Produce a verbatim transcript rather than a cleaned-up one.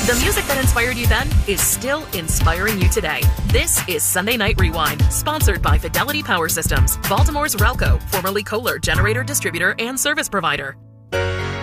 The music that inspired you then is still inspiring you today. This is Sunday Night Rewind, sponsored by Fidelity Power Systems, Baltimore's Ralco, formerly Kohler generator distributor and service provider.